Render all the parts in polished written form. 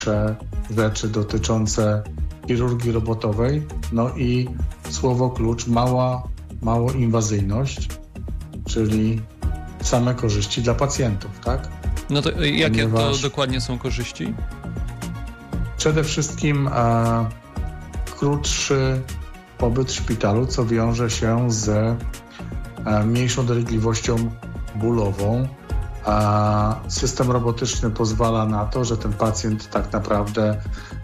rzeczy dotyczące chirurgii robotowej. No i słowo klucz, mało inwazyjność, czyli same korzyści dla pacjentów, tak? No to jakie to dokładnie są korzyści? Przede wszystkim krótszy pobyt w szpitalu, co wiąże się z mniejszą dolegliwością bólową. System robotyczny pozwala na to, że ten pacjent tak naprawdę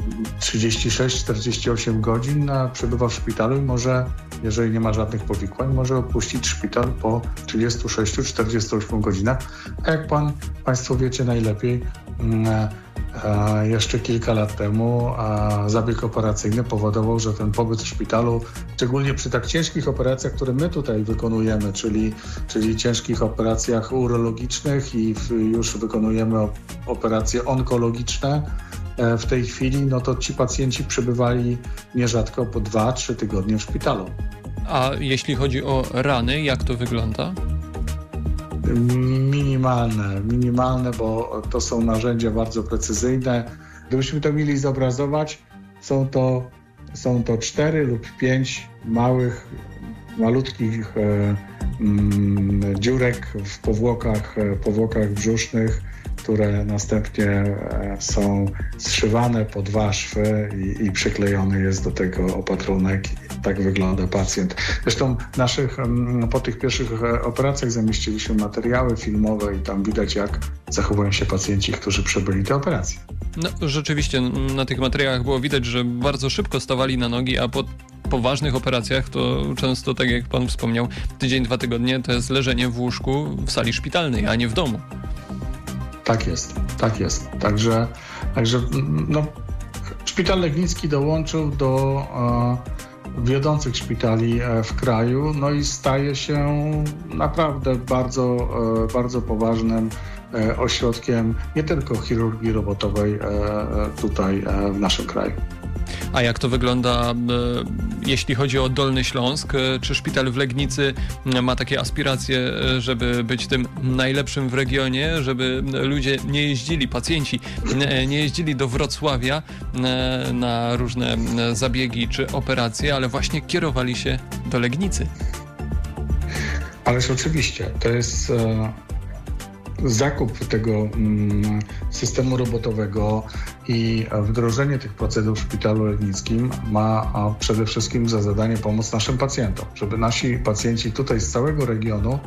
36-48 godzin przebywa w szpitalu i może, jeżeli nie ma żadnych powikłań, może opuścić szpital po 36-48 godzinach. A jak Państwo wiecie najlepiej, jeszcze kilka lat temu zabieg operacyjny powodował, że ten pobyt w szpitalu, szczególnie przy tak ciężkich operacjach, które my tutaj wykonujemy, czyli ciężkich operacjach urologicznych i już wykonujemy operacje onkologiczne w tej chwili, no to ci pacjenci przebywali nierzadko po 2-3 tygodnie w szpitalu. A jeśli chodzi o rany, jak to wygląda? Minimalne, bo to są narzędzia bardzo precyzyjne. Gdybyśmy to mieli zobrazować, są to 4 lub 5 malutkich dziurek w powłokach brzusznych, które następnie są zszywane po 2 szwy i przyklejony jest do tego opatrunek. Tak wygląda pacjent. Zresztą po tych pierwszych operacjach zamieściliśmy materiały filmowe i tam widać, jak zachowują się pacjenci, którzy przebyli te operacje. No rzeczywiście na tych materiałach było widać, że bardzo szybko stawali na nogi, a po poważnych operacjach to często, tak jak pan wspomniał, tydzień, 2 tygodnie to jest leżenie w łóżku w sali szpitalnej, a nie w domu. Tak jest. Także Szpital Legnicki dołączył do wiodących szpitali w kraju, no i staje się naprawdę bardzo, bardzo poważnym ośrodkiem nie tylko chirurgii robotowej tutaj w naszym kraju. A jak to wygląda, jeśli chodzi o Dolny Śląsk? Czy szpital w Legnicy ma takie aspiracje, żeby być tym najlepszym w regionie, żeby ludzie pacjenci nie jeździli do Wrocławia na różne zabiegi czy operacje, ale właśnie kierowali się do Legnicy? Ależ oczywiście, to jest zakup tego systemu robotowego i wdrożenie tych procedur w Szpitalu Legnickim ma przede wszystkim za zadanie pomóc naszym pacjentom, żeby nasi pacjenci tutaj z całego regionu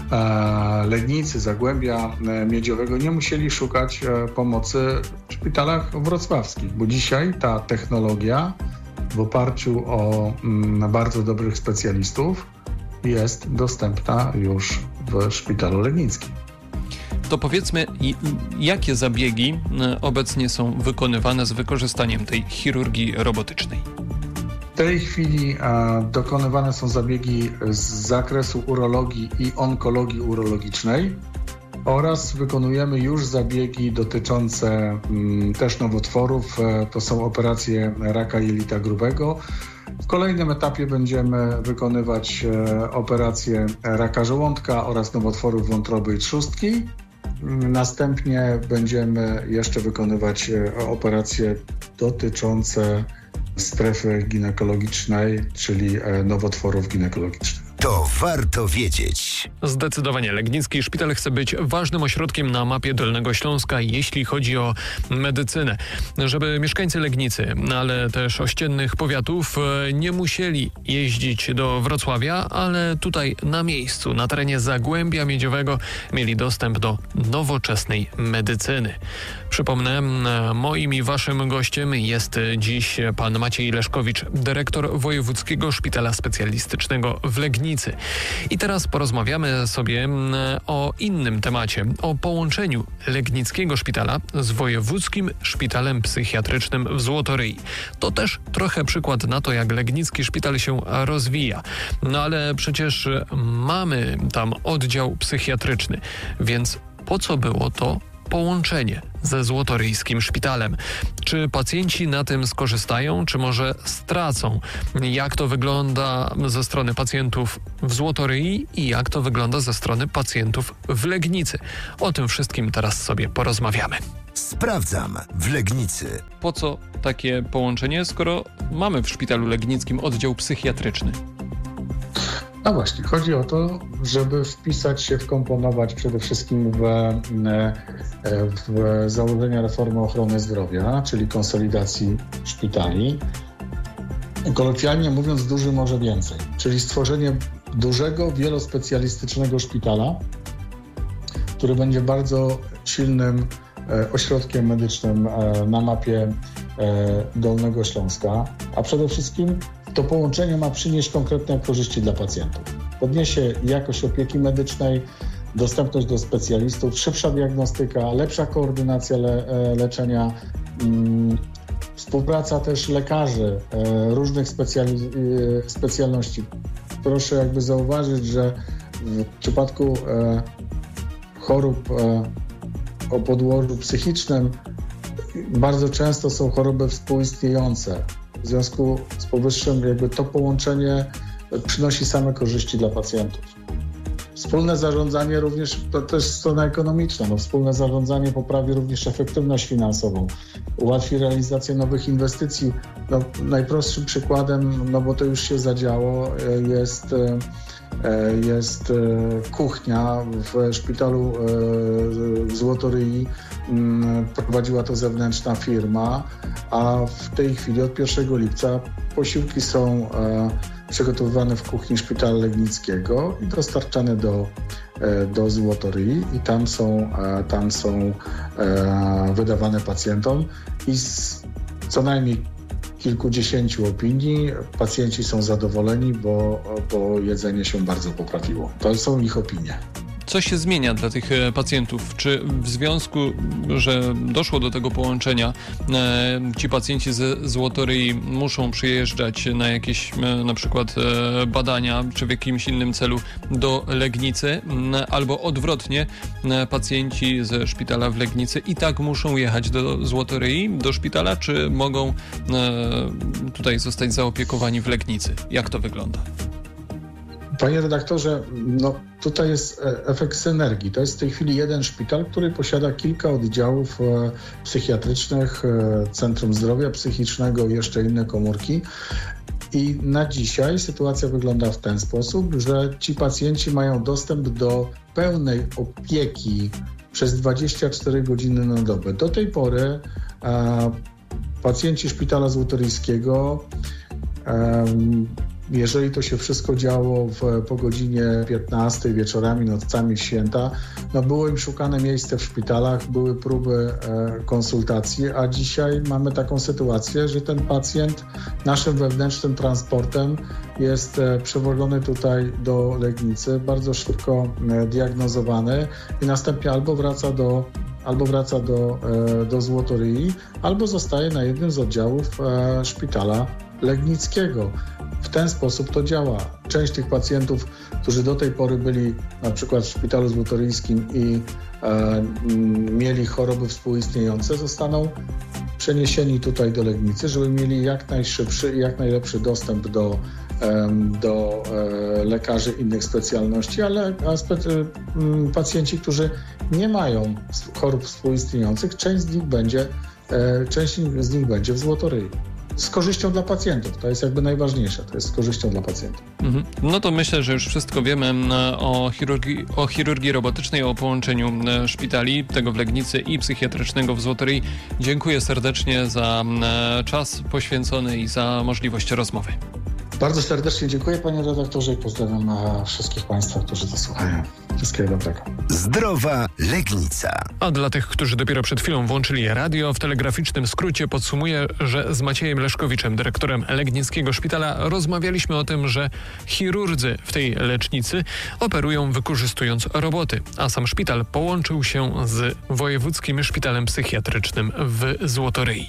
Legnicy, Zagłębia Miedziowego nie musieli szukać pomocy w szpitalach wrocławskich, bo dzisiaj ta technologia w oparciu o bardzo dobrych specjalistów jest dostępna już w Szpitalu Legnickim. To powiedzmy, jakie zabiegi obecnie są wykonywane z wykorzystaniem tej chirurgii robotycznej? W tej chwili dokonywane są zabiegi z zakresu urologii i onkologii urologicznej oraz wykonujemy już zabiegi dotyczące też nowotworów. To są operacje raka jelita grubego. W kolejnym etapie będziemy wykonywać operacje raka żołądka oraz nowotworów wątroby i trzustki. Następnie będziemy jeszcze wykonywać operacje dotyczące strefy ginekologicznej, czyli nowotworów ginekologicznych. To warto wiedzieć. Zdecydowanie Legnicki Szpital chce być ważnym ośrodkiem na mapie Dolnego Śląska, jeśli chodzi o medycynę. Żeby mieszkańcy Legnicy, ale też ościennych powiatów nie musieli jeździć do Wrocławia, ale tutaj na miejscu, na terenie Zagłębia Miedziowego mieli dostęp do nowoczesnej medycyny. Przypomnę, moim i waszym gościem jest dziś pan Maciej Leszkowicz, dyrektor Wojewódzkiego Szpitala Specjalistycznego w Legnicy. I teraz porozmawiamy sobie o innym temacie, o połączeniu Legnickiego Szpitala z Wojewódzkim Szpitalem Psychiatrycznym w Złotoryi. To też trochę przykład na to, jak Legnicki Szpital się rozwija. No ale przecież mamy tam oddział psychiatryczny, więc po co było to połączenie ze złotoryjskim szpitalem. Czy pacjenci na tym skorzystają, czy może stracą? Jak to wygląda ze strony pacjentów w Złotoryi i jak to wygląda ze strony pacjentów w Legnicy? O tym wszystkim teraz sobie porozmawiamy. Sprawdzam w Legnicy. Po co takie połączenie, skoro mamy w szpitalu legnickim oddział psychiatryczny? No właśnie, chodzi o to, żeby wpisać się, wkomponować przede wszystkim w założenia reformy ochrony zdrowia, czyli konsolidacji szpitali. Kolokwialnie mówiąc, duży może więcej, czyli stworzenie dużego, wielospecjalistycznego szpitala, który będzie bardzo silnym ośrodkiem medycznym na mapie Dolnego Śląska, a przede wszystkim to połączenie ma przynieść konkretne korzyści dla pacjentów. Podniesie jakość opieki medycznej, dostępność do specjalistów, szybsza diagnostyka, lepsza koordynacja leczenia, współpraca też lekarzy różnych specjalności. Proszę jakby zauważyć, że w przypadku chorób o podłożu psychicznym bardzo często są choroby współistniejące. W związku z powyższym jakby to połączenie przynosi same korzyści dla pacjentów. Wspólne zarządzanie również, to też strona ekonomiczna, wspólne zarządzanie poprawi również efektywność finansową, ułatwi realizację nowych inwestycji. Najprostszym przykładem, bo to już się zadziało, jest kuchnia w szpitalu w Złotoryi. Prowadziła to zewnętrzna firma, a w tej chwili od 1 lipca posiłki są przygotowywane w kuchni szpitala legnickiego i dostarczane do Złotoryi i tam są wydawane pacjentom i z co najmniej kilkudziesięciu opinii pacjenci są zadowoleni, bo jedzenie się bardzo poprawiło. To są ich opinie. Co się zmienia dla tych pacjentów? Czy w związku, że doszło do tego połączenia, ci pacjenci ze Złotoryi muszą przyjeżdżać na jakieś na przykład badania, czy w jakimś innym celu do Legnicy, albo odwrotnie, pacjenci ze szpitala w Legnicy i tak muszą jechać do Złotoryi, do szpitala, czy mogą tutaj zostać zaopiekowani w Legnicy? Jak to wygląda? Panie redaktorze, tutaj jest efekt synergii. To jest w tej chwili jeden szpital, który posiada kilka oddziałów psychiatrycznych, Centrum Zdrowia Psychicznego i jeszcze inne komórki. I na dzisiaj sytuacja wygląda w ten sposób, że ci pacjenci mają dostęp do pełnej opieki przez 24 godziny na dobę. Do tej pory pacjenci szpitala złotoryjskiego, jeżeli to się wszystko działo po godzinie 15 wieczorami, nocami, w święta, było im szukane miejsce w szpitalach, były próby konsultacji, a dzisiaj mamy taką sytuację, że ten pacjent naszym wewnętrznym transportem jest przewożony tutaj do Legnicy, bardzo szybko diagnozowany i następnie albo wraca do Złotoryi, albo zostaje na jednym z oddziałów szpitala legnickiego. W ten sposób to działa. Część tych pacjentów, którzy do tej pory byli na przykład w szpitalu złotoryjskim i mieli choroby współistniejące, zostaną przeniesieni tutaj do Legnicy, żeby mieli jak najszybszy i jak najlepszy dostęp do lekarzy innych specjalności, ale pacjenci, którzy nie mają chorób współistniejących, część z nich będzie w Złotoryi. Z korzyścią dla pacjentów. To jest jakby najważniejsze. To jest z korzyścią dla pacjentów. No to myślę, że już wszystko wiemy o chirurgii robotycznej, o połączeniu szpitali, tego w Legnicy i psychiatrycznego w Złotoryi. Dziękuję serdecznie za czas poświęcony i za możliwość rozmowy. Bardzo serdecznie dziękuję, panie redaktorze, i pozdrawiam wszystkich państwa, którzy to słuchają. Wszystkiego dobrego. Zdrowa Legnica. A dla tych, którzy dopiero przed chwilą włączyli radio, w telegraficznym skrócie podsumuję, że z Maciejem Leszkowiczem, dyrektorem Legnickiego Szpitala, rozmawialiśmy o tym, że chirurdzy w tej lecznicy operują wykorzystując roboty, a sam szpital połączył się z Wojewódzkim Szpitalem Psychiatrycznym w Złotoryi.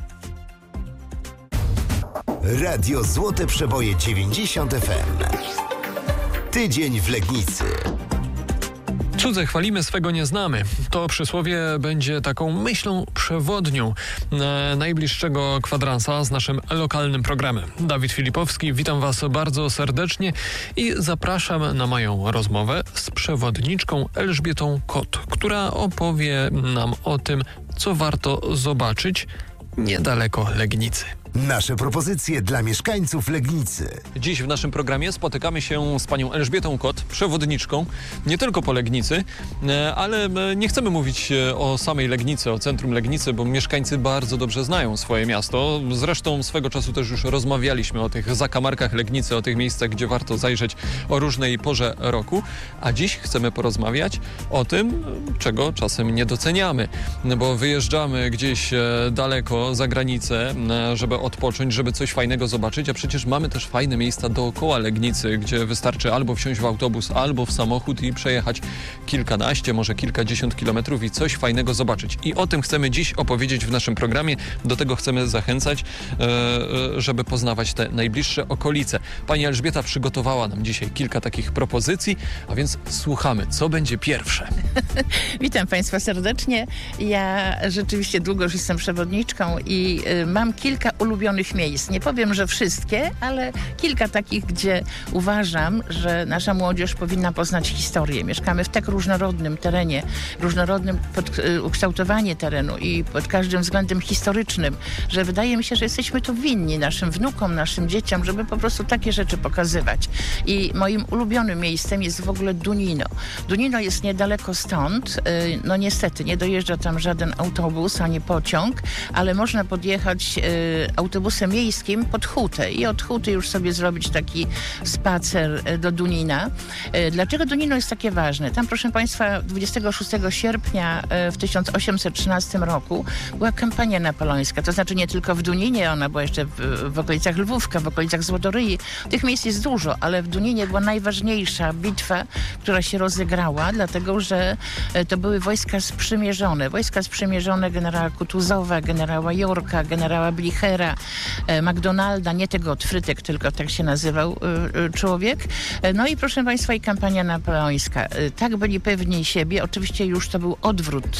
Radio Złote Przeboje 90 FM. Tydzień w Legnicy. Cudze chwalimy, swego nie znamy. To przysłowie będzie taką myślą przewodnią najbliższego kwadransa z naszym lokalnym programem. Dawid Filipowski, witam Was bardzo serdecznie i zapraszam na moją rozmowę z przewodniczką Elżbietą Kot, która opowie nam o tym, co warto zobaczyć niedaleko Legnicy. Nasze propozycje dla mieszkańców Legnicy. Dziś w naszym programie spotykamy się z panią Elżbietą Kot, przewodniczką, nie tylko po Legnicy, ale nie chcemy mówić o samej Legnicy, o centrum Legnicy, bo mieszkańcy bardzo dobrze znają swoje miasto. Zresztą swego czasu też już rozmawialiśmy o tych zakamarkach Legnicy, o tych miejscach, gdzie warto zajrzeć o różnej porze roku. A dziś chcemy porozmawiać o tym, czego czasem nie doceniamy, bo wyjeżdżamy gdzieś daleko za granicę, żeby odpocząć, żeby coś fajnego zobaczyć, a przecież mamy też fajne miejsca dookoła Legnicy, gdzie wystarczy albo wsiąść w autobus, albo w samochód i przejechać kilkanaście, może kilkadziesiąt kilometrów i coś fajnego zobaczyć. I o tym chcemy dziś opowiedzieć w naszym programie. Do tego chcemy zachęcać, żeby poznawać te najbliższe okolice. Pani Elżbieta przygotowała nam dzisiaj kilka takich propozycji, a więc słuchamy, co będzie pierwsze. Witam Państwa serdecznie. Ja rzeczywiście długo już jestem przewodniczką i mam kilka ulubionych miejsc. Nie powiem, że wszystkie, ale kilka takich, gdzie uważam, że nasza młodzież powinna poznać historię. Mieszkamy w tak różnorodnym terenie, różnorodnym ukształtowanie terenu i pod każdym względem historycznym, że wydaje mi się, że jesteśmy tu winni naszym wnukom, naszym dzieciom, żeby po prostu takie rzeczy pokazywać. I moim ulubionym miejscem jest w ogóle Dunino. Dunino jest niedaleko stąd. No niestety, nie dojeżdża tam żaden autobus ani pociąg, ale można podjechać autobusem miejskim pod Hutę i od Huty już sobie zrobić taki spacer do Dunina. Dlaczego Dunino jest takie ważne? Tam, proszę Państwa, 26 sierpnia w 1813 roku była kampania napoleońska, to znaczy nie tylko w Duninie, ona była jeszcze w okolicach Lwówka, w okolicach Złotoryi. Tych miejsc jest dużo, ale w Duninie była najważniejsza bitwa, która się rozegrała, dlatego że to były wojska sprzymierzone. Wojska sprzymierzone generała Kutuzowa, generała Yorka, generała Blichera, McDonalda, nie tego od frytek, tylko tak się nazywał człowiek. No i proszę Państwa, i kampania napoleońska. Tak byli pewni siebie. Oczywiście już to był odwrót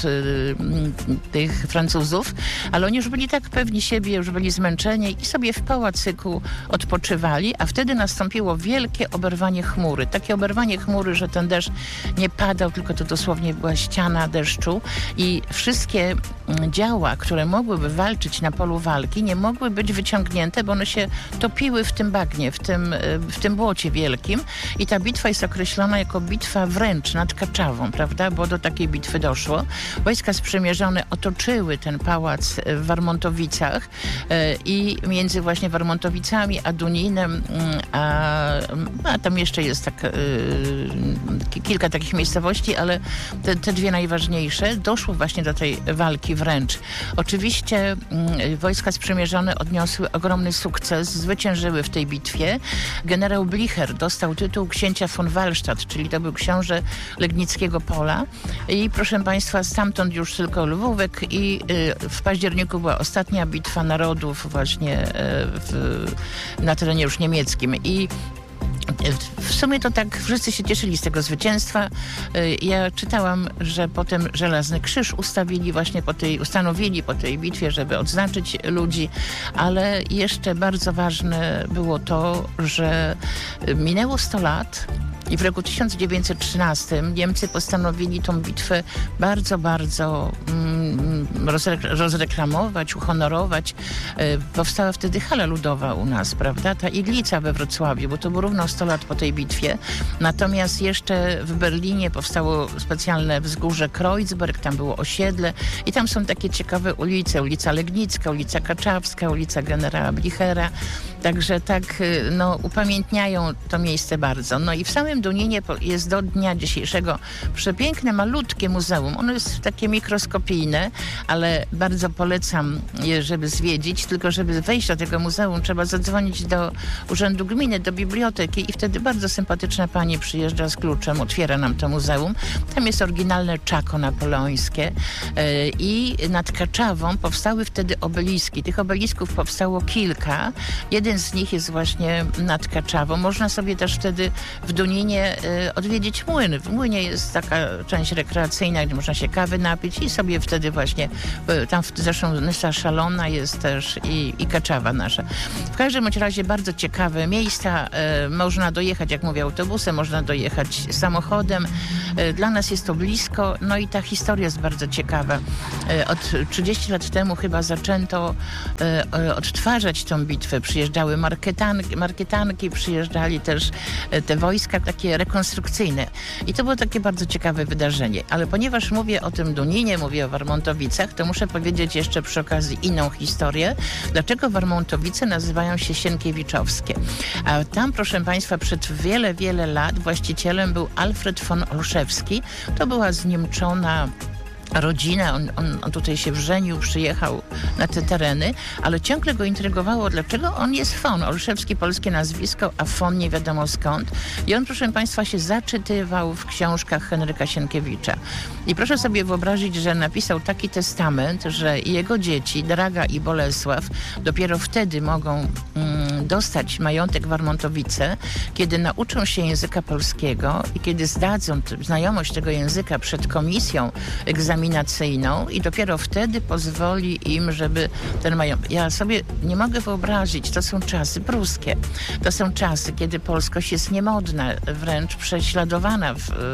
tych Francuzów, ale oni już byli tak pewni siebie, już byli zmęczeni i sobie w pałacyku odpoczywali, a wtedy nastąpiło wielkie oberwanie chmury. Takie oberwanie chmury, że ten deszcz nie padał, tylko to dosłownie była ściana deszczu i wszystkie działa, które mogłyby walczyć na polu walki, nie mogły być wyciągnięte, bo one się topiły w tym bagnie, w tym błocie wielkim i ta bitwa jest określona jako bitwa wręcz nad Kaczawą, prawda, bo do takiej bitwy doszło. Wojska sprzymierzone otoczyły ten pałac w Warmontowicach i między właśnie Warmontowicami a Duninem, a tam jeszcze jest kilka takich miejscowości, ale te dwie najważniejsze, doszło właśnie do tej walki wręcz. Oczywiście wojska sprzymierzone odniosły ogromny sukces, zwyciężyły w tej bitwie. Generał Blicher dostał tytuł księcia von Wallstadt, czyli to był książę Legnickiego Pola i proszę Państwa, stamtąd już tylko Lwówek i w październiku była ostatnia bitwa narodów właśnie na terenie już niemieckim i w sumie to tak wszyscy się cieszyli z tego zwycięstwa. Ja czytałam, że potem Żelazny Krzyż ustanowili po tej bitwie, żeby odznaczyć ludzi, ale jeszcze bardzo ważne było to, że minęło 100 lat i w roku 1913 Niemcy postanowili tą bitwę bardzo, bardzo rozreklamować, uhonorować. Powstała wtedy hala ludowa u nas, prawda? Ta iglica we Wrocławiu, bo to było równo 100 lat po tej bitwie. Natomiast jeszcze w Berlinie powstało specjalne wzgórze Kreuzberg, tam było osiedle i tam są takie ciekawe ulice. Ulica Legnicka, ulica Kaczawska, ulica generała Blichera. Także tak, upamiętniają to miejsce bardzo. No i w samym Duninie jest do dnia dzisiejszego przepiękne, malutkie muzeum. Ono jest takie mikroskopijne, ale bardzo polecam je, żeby zwiedzić, tylko żeby wejść do tego muzeum, trzeba zadzwonić do Urzędu Gminy, do biblioteki i wtedy bardzo sympatyczna pani przyjeżdża z kluczem, otwiera nam to muzeum. Tam jest oryginalne czako napoleońskie i nad Kaczawą powstały wtedy obeliski. Tych obelisków powstało kilka. Jeden z nich jest właśnie nad Kaczawą. Można sobie też wtedy w Duninie odwiedzić młyn. W młynie jest taka część rekreacyjna, gdzie można się kawy napić i sobie wtedy właśnie, tam zresztą Nysa Szalona jest też i Kaczawa nasza. W każdym bądź razie bardzo ciekawe miejsca. Można dojechać, jak mówię, autobusem, można dojechać samochodem. Dla nas jest to blisko, no i ta historia jest bardzo ciekawa. Od 30 lat temu chyba zaczęto odtwarzać tą bitwę. Przyjeżdżały marketanki, przyjeżdżali też te wojska takie rekonstrukcyjne. I to było takie bardzo ciekawe wydarzenie. Ale ponieważ mówię o tym Duninie, mówię o Warmontowicach, to muszę powiedzieć jeszcze przy okazji inną historię. Dlaczego Warmontowice nazywają się Sienkiewiczowskie? A tam, proszę Państwa, przed wiele, wiele lat właścicielem był Alfred von Olszewski. To była zniemczona rodzina, on tutaj się wrzenił, przyjechał na te tereny, ale ciągle go intrygowało, dlaczego on jest von. Olszewski, polskie nazwisko, a von nie wiadomo skąd. I on, proszę Państwa, się zaczytywał w książkach Henryka Sienkiewicza. I proszę sobie wyobrazić, że napisał taki testament, że jego dzieci, Draga i Bolesław, dopiero wtedy mogą dostać majątek Warmontowice, kiedy nauczą się języka polskiego i kiedy zdadzą znajomość tego języka przed komisją egzaminacyjną i dopiero wtedy pozwoli im, żeby ten majątek... Ja sobie nie mogę wyobrazić, to są czasy pruskie. To są czasy, kiedy polskość jest niemodna, wręcz prześladowana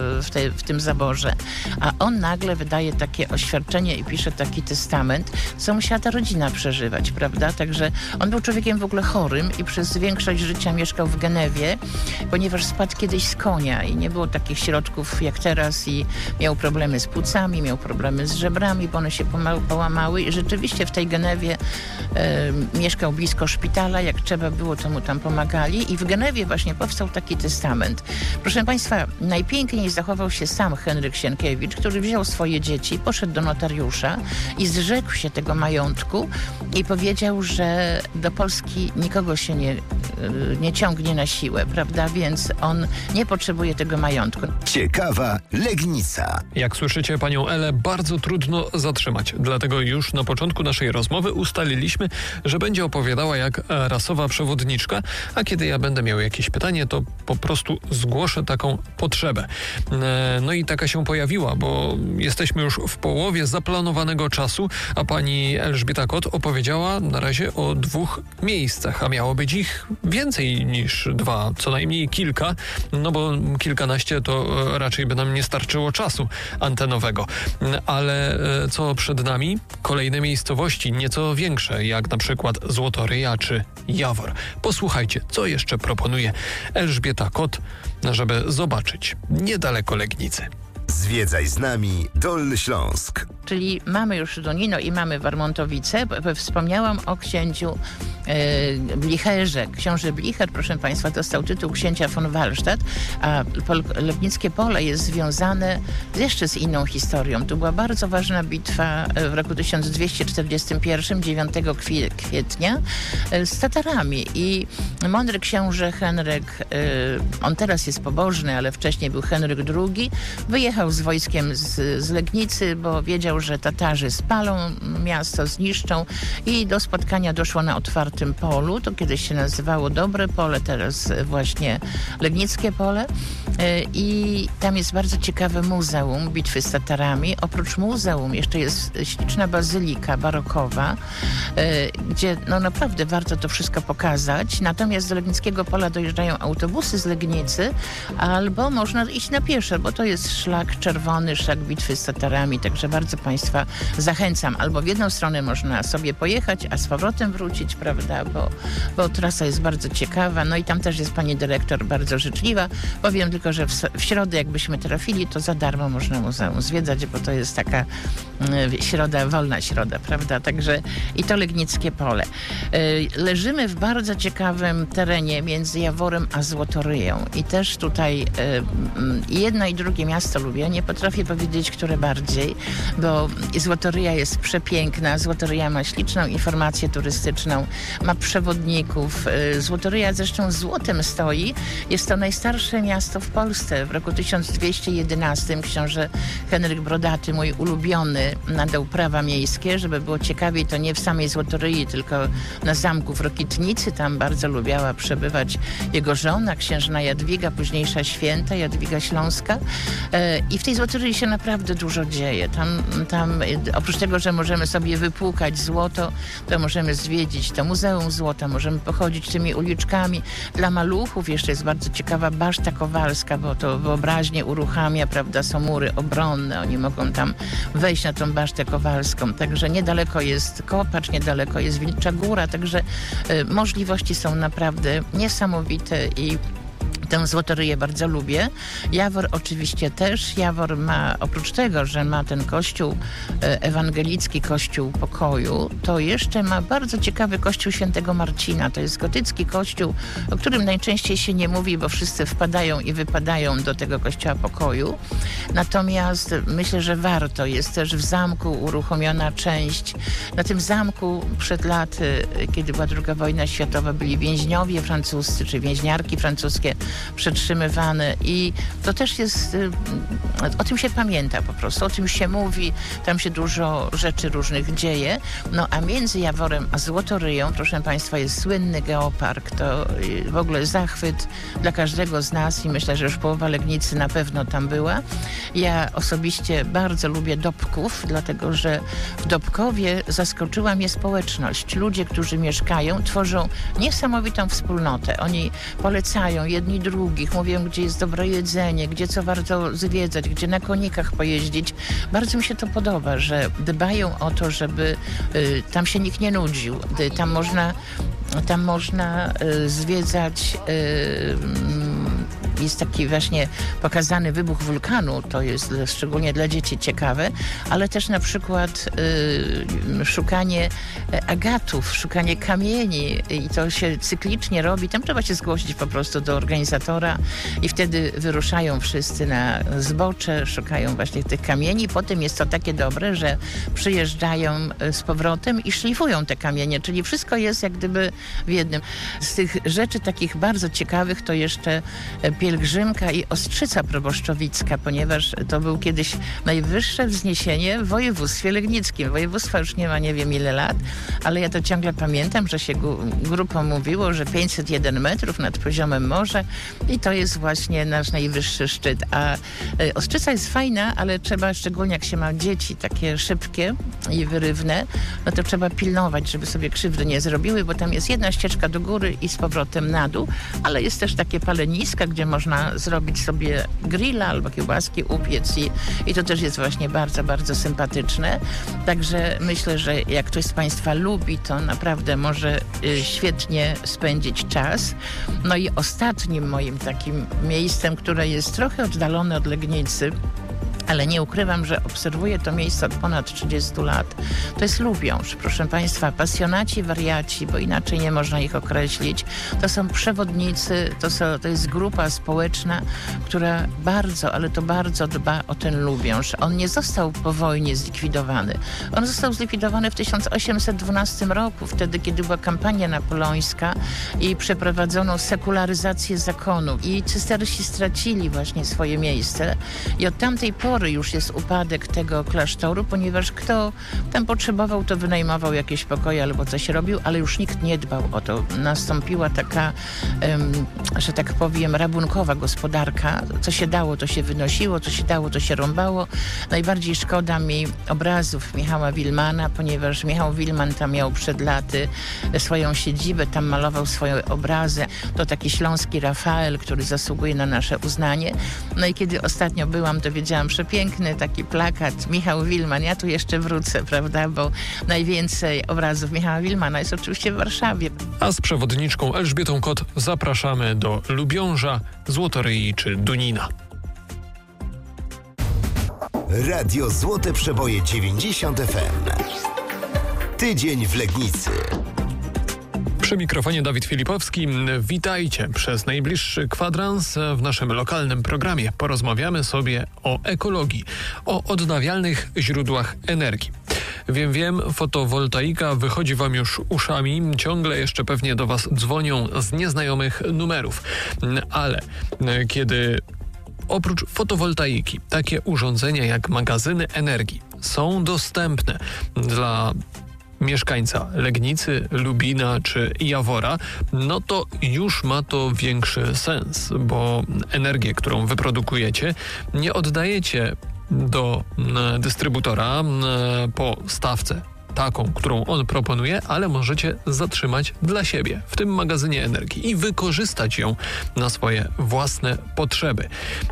w tym zaborze. A on nagle wydaje takie oświadczenie i pisze taki testament, co musiała ta rodzina przeżywać, prawda? Także on był człowiekiem w ogóle chorym i przez większość życia mieszkał w Genewie, ponieważ spadł kiedyś z konia i nie było takich środków jak teraz i miał problemy z płucami, miał problemy z żebrami, bo one się pomału połamały i rzeczywiście w tej Genewie mieszkał blisko szpitala, jak trzeba było, to mu tam pomagali i w Genewie właśnie powstał taki testament. Proszę Państwa, najpiękniej zachował się sam Henryk Sienkiewicz, który wziął swoje dzieci, poszedł do notariusza i zrzekł się tego majątku i powiedział, że do Polski nikogo się nie ciągnie na siłę, prawda? Więc on nie potrzebuje tego majątku. Ciekawa Legnica. Jak słyszycie panią Elę, bardzo trudno zatrzymać. Dlatego już na początku naszej rozmowy ustaliliśmy, że będzie opowiadała jak rasowa przewodniczka, a kiedy ja będę miał jakieś pytanie, to po prostu zgłoszę taką potrzebę. No i taka się pojawiła, bo jesteśmy już w połowie zaplanowanego czasu, a pani Elżbieta Kot opowiedziała na razie o 2 miejscach, a miało być ich więcej niż 2, co najmniej kilka, no bo kilkanaście to raczej by nam nie starczyło czasu antenowego. Ale co przed nami? Kolejne miejscowości, nieco większe, jak na przykład Złotoryja czy Jawor. Posłuchajcie, co jeszcze proponuje Elżbieta Kot, żeby zobaczyć niedaleko Legnicy. Zwiedzaj z nami Dolny Śląsk. Czyli mamy już Donino i mamy Warmontowice. Wspomniałam o księciu Blicherze. Książę Blicher, proszę Państwa, dostał tytuł księcia von Wallstadt, a Legnickie Pole jest związane jeszcze z inną historią. To była bardzo ważna bitwa w roku 1241, 9 kwietnia z Tatarami i mądry książę Henryk, on teraz jest pobożny, ale wcześniej był Henryk II, wyjechał z wojskiem z Legnicy, bo wiedział, że Tatarzy spalą miasto, zniszczą i do spotkania doszło na otwartym polu. To kiedyś się nazywało Dobre Pole, teraz właśnie Legnickie Pole i tam jest bardzo ciekawe muzeum bitwy z Tatarami. Oprócz muzeum jeszcze jest śliczna bazylika barokowa, gdzie no naprawdę warto to wszystko pokazać. Natomiast do Legnickiego Pola dojeżdżają autobusy z Legnicy albo można iść na pieszo, bo to jest szlak czerwony, szlak bitwy z Tatarami, także bardzo Państwa zachęcam. Albo w jedną stronę można sobie pojechać, a z powrotem wrócić, prawda, bo trasa jest bardzo ciekawa. No i tam też jest pani dyrektor bardzo życzliwa. Powiem tylko, że w środę jakbyśmy trafili, to za darmo można muzeum zwiedzać, bo to jest taka środa, wolna środa, prawda, także i to Legnickie Pole. Leżymy w bardzo ciekawym terenie między Jaworem a Złotoryją i też tutaj jedno i drugie miasto lubię. Nie potrafię powiedzieć, które bardziej, bo Złotoryja jest przepiękna. Złotoryja ma śliczną informację turystyczną, ma przewodników. Złotoryja zresztą złotem stoi. Jest to najstarsze miasto w Polsce. W roku 1211 książę Henryk Brodaty, mój ulubiony, nadał prawa miejskie, żeby było ciekawiej, to nie w samej Złotoryi, tylko na zamku w Rokitnicy. Tam bardzo lubiała przebywać jego żona, księżna Jadwiga, późniejsza święta, Jadwiga Śląska. I w tej Złotoryi się naprawdę dużo dzieje. Tam oprócz tego, że możemy sobie wypłukać złoto, to możemy zwiedzić to Muzeum Złota, możemy pochodzić tymi uliczkami. Dla maluchów jeszcze jest bardzo ciekawa Baszta Kowalska, bo to wyobraźnię uruchamia, prawda, są mury obronne, oni mogą tam wejść na tą Basztę Kowalską. Także niedaleko jest Kopacz, niedaleko jest Wilcza Góra, także możliwości są naprawdę niesamowite i tę Złotoryję bardzo lubię. Jawor oczywiście też. Jawor ma, oprócz tego, że ma ten kościół ewangelicki, kościół pokoju, to jeszcze ma bardzo ciekawy kościół świętego Marcina. To jest gotycki kościół, o którym najczęściej się nie mówi, bo wszyscy wpadają i wypadają do tego kościoła pokoju. Natomiast myślę, że warto. Jest też w zamku uruchomiona część. Na tym zamku przed laty, kiedy była II wojna światowa, byli więźniowie francuscy, czy więźniarki francuskie przetrzymywane i to też jest, o tym się pamięta po prostu, o tym się mówi, tam się dużo rzeczy różnych dzieje. No a między Jaworem a Złotoryją, proszę Państwa, jest słynny geopark. To w ogóle zachwyt dla każdego z nas i myślę, że już połowa Legnicy na pewno tam była. Ja osobiście bardzo lubię Dobków, dlatego że w Dobkowie zaskoczyła mnie społeczność. Ludzie, którzy mieszkają, tworzą niesamowitą wspólnotę. Oni polecają jedni drugich, mówią, gdzie jest dobre jedzenie, gdzie co warto zwiedzać, gdzie na konikach pojeździć. Bardzo mi się to podoba, że dbają o to, żeby tam się nikt nie nudził. Tam można zwiedzać. Jest taki właśnie pokazany wybuch wulkanu, to jest szczególnie dla dzieci ciekawe, ale też na przykład szukanie agatów, szukanie kamieni i to się cyklicznie robi. Tam trzeba się zgłosić po prostu do organizatora i wtedy wyruszają wszyscy na zbocze, szukają właśnie tych kamieni. Potem jest to takie dobre, że przyjeżdżają z powrotem i szlifują te kamienie, czyli wszystko jest jak gdyby w jednym. Z tych rzeczy takich bardzo ciekawych to jeszcze pielgrzymka i Ostrzyca Proboszczowicka, ponieważ to był kiedyś najwyższe wzniesienie w województwie legnickim. Województwa już nie ma nie wiem ile lat, ale ja to ciągle pamiętam, że się grupą mówiło, że 501 metrów nad poziomem morza i to jest właśnie nasz najwyższy szczyt. A Ostrzyca jest fajna, ale trzeba, szczególnie jak się ma dzieci takie szybkie i wyrywne, no to trzeba pilnować, żeby sobie krzywdy nie zrobiły, bo tam jest jedna ścieżka do góry i z powrotem na dół, ale jest też takie paleniska, gdzie można zrobić sobie grilla albo kiełbaski upiec i to też jest właśnie bardzo, bardzo sympatyczne. Także myślę, że jak ktoś z Państwa lubi, to naprawdę może świetnie spędzić czas. No i ostatnim moim takim miejscem, które jest trochę oddalone od Legnicy, ale nie ukrywam, że obserwuję to miejsce od ponad 30 lat. To jest Lubiąż. Proszę Państwa, pasjonaci, wariaci, bo inaczej nie można ich określić. To są przewodnicy, to jest grupa społeczna, która bardzo, ale to bardzo dba o ten Lubiąż. On nie został po wojnie zlikwidowany. On został zlikwidowany w 1812 roku, wtedy, kiedy była kampania napoleońska i przeprowadzono sekularyzację zakonu. I cystersi stracili właśnie swoje miejsce. I od tamtej pory już jest upadek tego klasztoru, ponieważ kto tam potrzebował, to wynajmował jakieś pokoje albo coś robił, ale już nikt nie dbał o to. Nastąpiła taka, że tak powiem, rabunkowa gospodarka. Co się dało, to się wynosiło, co się dało, to się rąbało. Najbardziej szkoda mi obrazów Michała Wilmana, ponieważ Michał Wilman tam miał przed laty swoją siedzibę, tam malował swoje obrazy. To taki śląski Rafael, który zasługuje na nasze uznanie. No i kiedy ostatnio byłam, to wiedziałam, przepiękny taki plakat Michał Wilman. Ja tu jeszcze wrócę, prawda, bo najwięcej obrazów Michała Wilmana jest oczywiście w Warszawie. A z przewodniczką Elżbietą Kot zapraszamy do Lubiąża, Złotoryi czy Dunina. Radio Złote Przeboje 90 FM. Tydzień w Legnicy. Przy mikrofonie Dawid Filipowski. Witajcie. Przez najbliższy kwadrans w naszym lokalnym programie porozmawiamy sobie o ekologii, o odnawialnych źródłach energii. Wiem, fotowoltaika wychodzi wam już uszami, ciągle jeszcze pewnie do was dzwonią z nieznajomych numerów, ale kiedy oprócz fotowoltaiki takie urządzenia jak magazyny energii są dostępne dla mieszkańca Legnicy, Lubina czy Jawora, no to już ma to większy sens, bo energię, którą wyprodukujecie, nie oddajecie do dystrybutora po stawce taką, którą on proponuje, ale możecie zatrzymać dla siebie w tym magazynie energii i wykorzystać ją na swoje własne potrzeby.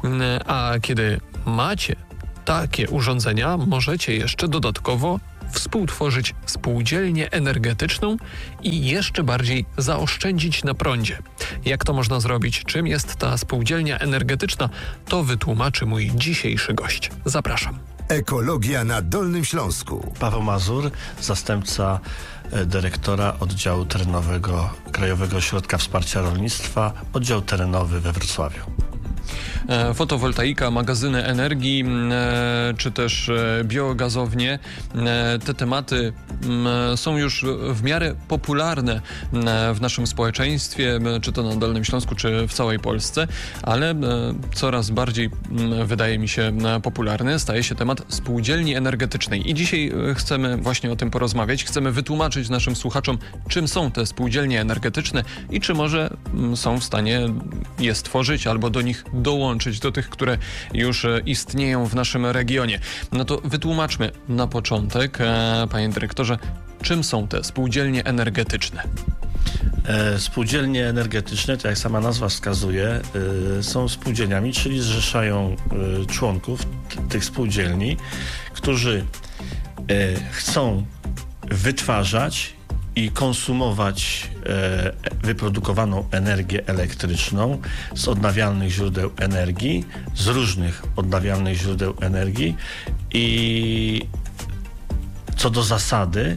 A kiedy macie takie urządzenia, możecie jeszcze dodatkowo współtworzyć spółdzielnię energetyczną i jeszcze bardziej zaoszczędzić na prądzie. Jak to można zrobić? Czym jest ta spółdzielnia energetyczna? To wytłumaczy mój dzisiejszy gość. Zapraszam. Ekologia na Dolnym Śląsku. Paweł Mazur, zastępca dyrektora oddziału terenowego Krajowego Ośrodka Wsparcia Rolnictwa, oddział terenowy we Wrocławiu. Fotowoltaika, magazyny energii, czy też biogazownie. Te tematy są już w miarę popularne w naszym społeczeństwie, czy to na Dolnym Śląsku, czy w całej Polsce, ale coraz bardziej, wydaje mi się, popularny staje się temat spółdzielni energetycznej. I dzisiaj chcemy właśnie o tym porozmawiać. Chcemy wytłumaczyć naszym słuchaczom, czym są te spółdzielnie energetyczne i czy może są w stanie je stworzyć albo do nich dołączyć, do tych, które już istnieją w naszym regionie. No to wytłumaczmy na początek, panie dyrektorze, czym są te spółdzielnie energetyczne? Spółdzielnie energetyczne, tak jak sama nazwa wskazuje, są spółdzielniami, czyli zrzeszają członków tych spółdzielni, którzy chcą wytwarzać i konsumować wyprodukowaną energię elektryczną z odnawialnych źródeł energii, z różnych odnawialnych źródeł energii i co do zasady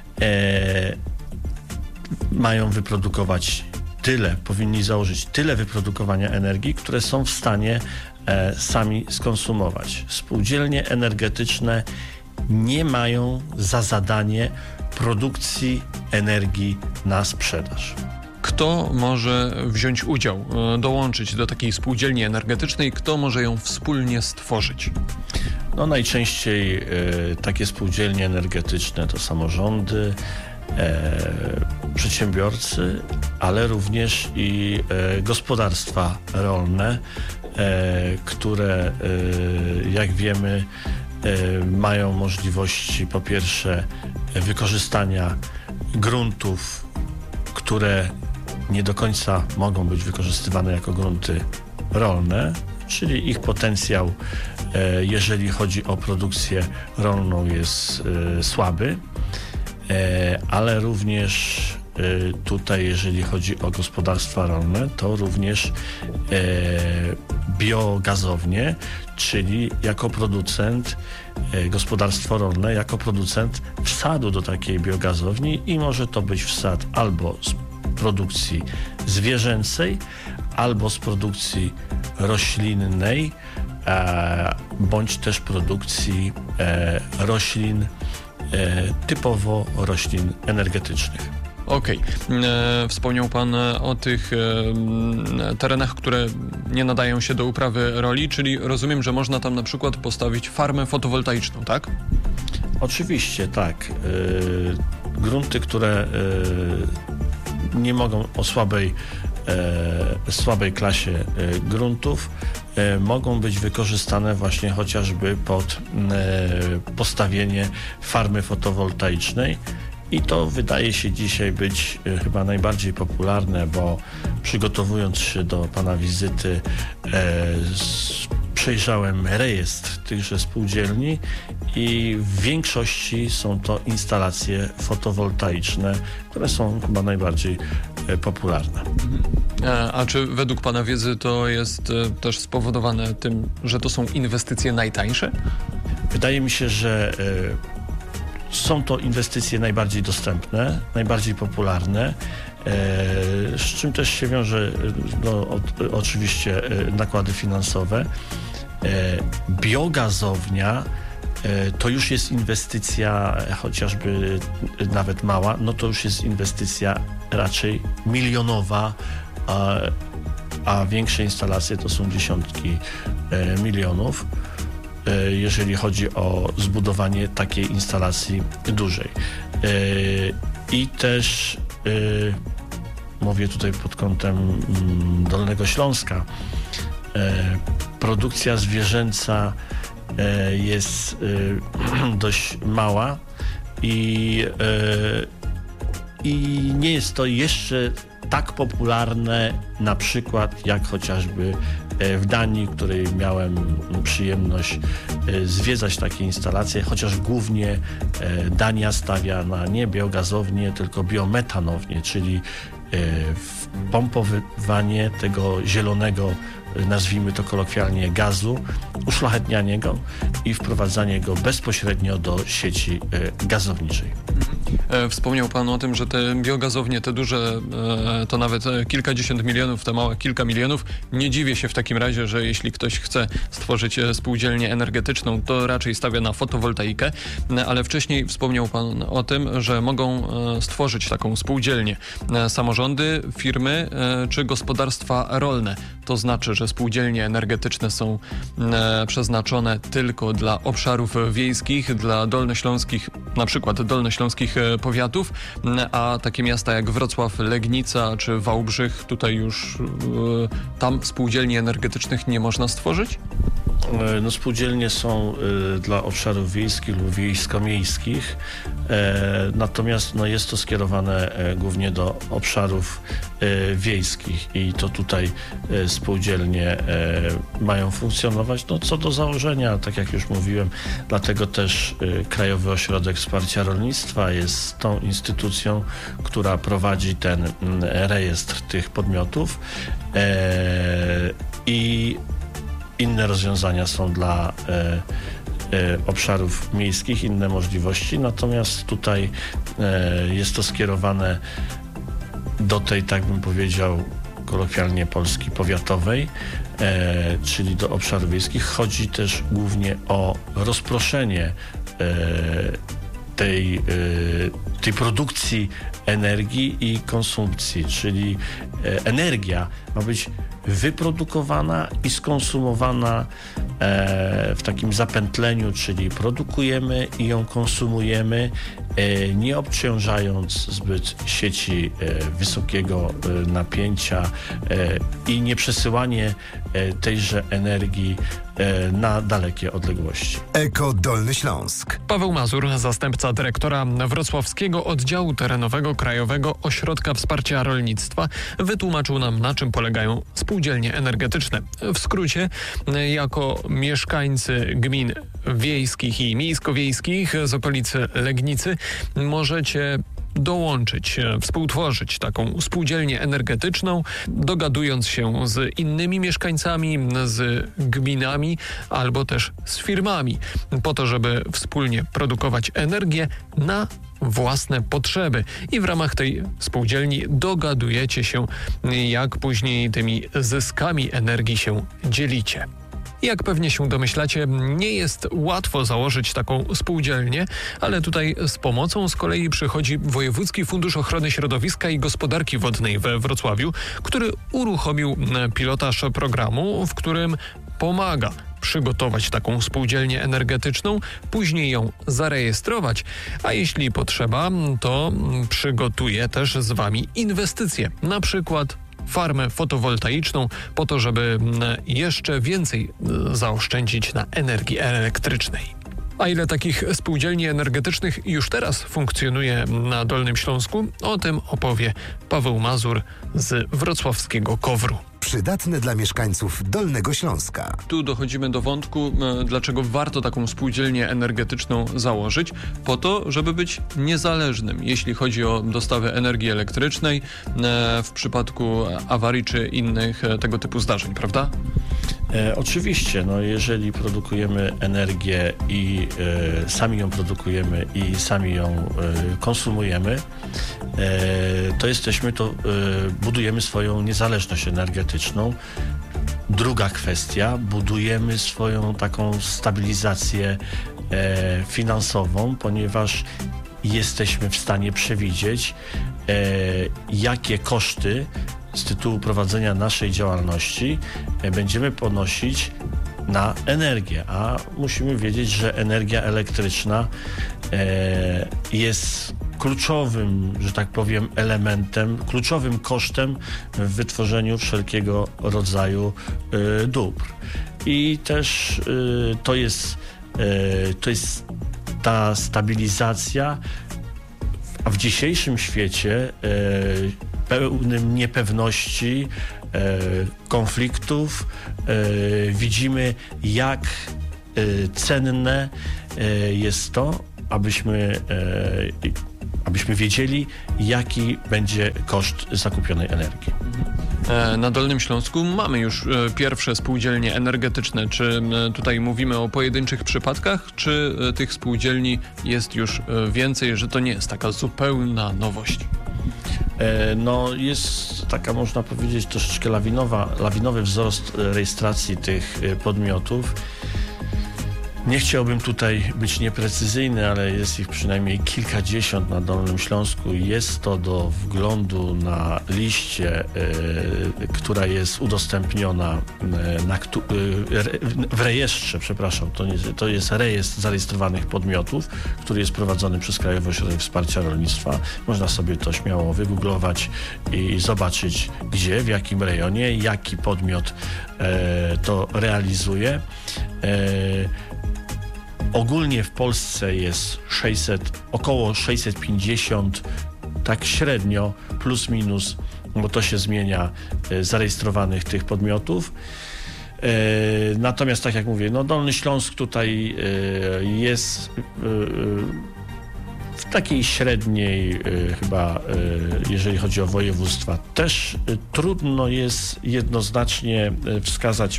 mają wyprodukować tyle, powinni założyć tyle wyprodukowania energii, które są w stanie sami skonsumować. Spółdzielnie energetyczne nie mają za zadanie produkcji energii na sprzedaż. Kto może wziąć udział, dołączyć do takiej spółdzielni energetycznej? Kto może ją wspólnie stworzyć? No najczęściej takie spółdzielnie energetyczne to samorządy, przedsiębiorcy, ale również i gospodarstwa rolne, które jak wiemy mają możliwości po pierwsze wykorzystania gruntów, które nie do końca mogą być wykorzystywane jako grunty rolne, czyli ich potencjał, jeżeli chodzi o produkcję rolną, jest słaby, ale również tutaj, jeżeli chodzi o gospodarstwa rolne, to również biogazownie, czyli jako producent, gospodarstwo rolne jako producent wsadu do takiej biogazowni i może to być wsad albo z produkcji zwierzęcej, albo z produkcji roślinnej, bądź też produkcji roślin, typowo roślin energetycznych. Okej. Wspomniał pan o tych terenach, które nie nadają się do uprawy roli, czyli rozumiem, że można tam na przykład postawić farmę fotowoltaiczną, tak? Oczywiście, tak. Grunty, które nie mogą o słabej klasie gruntów, mogą być wykorzystane właśnie chociażby pod postawienie farmy fotowoltaicznej. I to wydaje się dzisiaj być chyba najbardziej popularne, bo przygotowując się do pana wizyty przejrzałem rejestr tychże spółdzielni i w większości są to instalacje fotowoltaiczne, które są chyba najbardziej popularne. A czy według pana wiedzy to jest też spowodowane tym, że to są inwestycje najtańsze? Wydaje mi się, że są to inwestycje najbardziej dostępne, najbardziej popularne z czym też się wiąże oczywiście nakłady finansowe. Biogazownia to już jest inwestycja, chociażby nawet mała, no to już jest inwestycja raczej milionowa, a większe instalacje to są dziesiątki milionów, jeżeli chodzi o zbudowanie takiej instalacji dużej. I też mówię tutaj pod kątem Dolnego Śląska, produkcja zwierzęca jest dość mała i nie jest to jeszcze tak popularne na przykład jak chociażby w Danii, w której miałem przyjemność zwiedzać takie instalacje, chociaż głównie Dania stawia na nie biogazownię, tylko biometanownię, czyli pompowywanie tego zielonego, nazwijmy to kolokwialnie, gazu, uszlachetnianie go i wprowadzanie go bezpośrednio do sieci gazowniczej. Wspomniał Pan o tym, że te biogazownie, te duże, to nawet kilkadziesiąt milionów, te małe kilka milionów. Nie dziwię się w takim razie, że jeśli ktoś chce stworzyć spółdzielnię energetyczną, to raczej stawia na fotowoltaikę, ale wcześniej wspomniał Pan o tym, że mogą stworzyć taką spółdzielnię samorządy, firmy czy gospodarstwa rolne. To znaczy, że spółdzielnie energetyczne są przeznaczone tylko dla obszarów wiejskich, dla dolnośląskich, na przykład dolnośląskich powiatów, a takie miasta jak Wrocław, Legnica czy Wałbrzych, tutaj już tam spółdzielni energetycznych nie można stworzyć? No, spółdzielnie są dla obszarów wiejskich lub wiejsko-miejskich, natomiast jest to skierowane głównie do obszarów wiejskich i to tutaj spółdzielnie mają funkcjonować. No, co do założenia, tak jak już mówiłem, dlatego też Krajowy Ośrodek Wsparcia Rolnictwa jest tą instytucją, która prowadzi ten rejestr tych podmiotów i inne rozwiązania są dla obszarów miejskich, inne możliwości, natomiast tutaj jest to skierowane do tej, tak bym powiedział, kolokwialnie Polski powiatowej, czyli do obszarów wiejskich. Chodzi też głównie o rozproszenie tej produkcji energii i konsumpcji, czyli energia ma być wyprodukowana i skonsumowana w takim zapętleniu, czyli produkujemy i ją konsumujemy, nie obciążając zbyt sieci wysokiego napięcia i nie przesyłanie tejże energii na dalekie odległości. Eko Dolny Śląsk. Paweł Mazur, zastępca dyrektora Wrocławskiego Oddziału Terenowego Krajowego Ośrodka Wsparcia Rolnictwa, wytłumaczył nam, na czym polegają spółdzielnie energetyczne. W skrócie, jako mieszkańcy gmin wiejskich i miejsko-wiejskich z okolicy Legnicy możecie dołączyć, współtworzyć taką spółdzielnię energetyczną, dogadując się z innymi mieszkańcami, z gminami albo też z firmami, po to, żeby wspólnie produkować energię na własne potrzeby i w ramach tej spółdzielni dogadujecie się, jak później tymi zyskami energii się dzielicie. Jak pewnie się domyślacie, nie jest łatwo założyć taką spółdzielnię, ale tutaj z pomocą z kolei przychodzi Wojewódzki Fundusz Ochrony Środowiska i Gospodarki Wodnej we Wrocławiu, który uruchomił pilotaż programu, w którym pomaga przygotować taką spółdzielnię energetyczną, później ją zarejestrować, a jeśli potrzeba, to przygotuje też z Wami inwestycje, na przykład farmę fotowoltaiczną, po to, żeby jeszcze więcej zaoszczędzić na energii elektrycznej. A ile takich spółdzielni energetycznych już teraz funkcjonuje na Dolnym Śląsku? O tym opowie Paweł Mazur z wrocławskiego KOWR-u. Przydatne dla mieszkańców Dolnego Śląska. Tu dochodzimy do wątku, dlaczego warto taką spółdzielnię energetyczną założyć, po to, żeby być niezależnym, jeśli chodzi o dostawę energii elektrycznej w przypadku awarii czy innych tego typu zdarzeń, prawda? Oczywiście, no jeżeli produkujemy energię i sami ją produkujemy i sami ją konsumujemy, to budujemy swoją niezależność energetyczną. Druga kwestia, budujemy swoją taką stabilizację finansową, ponieważ jesteśmy w stanie przewidzieć, jakie koszty z tytułu prowadzenia naszej działalności będziemy ponosić na energię, a musimy wiedzieć, że energia elektryczna jest kluczowym, że tak powiem, elementem, kluczowym kosztem w wytworzeniu wszelkiego rodzaju dóbr. I też to jest ta stabilizacja, a w dzisiejszym świecie pełnym niepewności, konfliktów, widzimy, jak cenne jest to, abyśmy wiedzieli, jaki będzie koszt zakupionej energii. Na Dolnym Śląsku mamy już pierwsze spółdzielnie energetyczne. Czy tutaj mówimy o pojedynczych przypadkach, czy tych spółdzielni jest już więcej, że to nie jest taka zupełna nowość? No jest taka, można powiedzieć, troszeczkę lawinowy wzrost rejestracji tych podmiotów. Nie chciałbym tutaj być nieprecyzyjny, ale jest ich przynajmniej kilkadziesiąt na Dolnym Śląsku. Jest to do wglądu na liście, która jest udostępniona w rejestrze, przepraszam, to jest rejestr zarejestrowanych podmiotów, który jest prowadzony przez Krajowy Ośrodek Wsparcia Rolnictwa. Można sobie to śmiało wygooglować i zobaczyć, gdzie, w jakim rejonie, jaki podmiot to realizuje. Ogólnie w Polsce jest około 650, tak średnio, plus minus, bo to się zmienia, zarejestrowanych tych podmiotów. Natomiast, tak jak mówię, no Dolny Śląsk tutaj jest w takiej średniej chyba, jeżeli chodzi o województwa. Też trudno jest jednoznacznie wskazać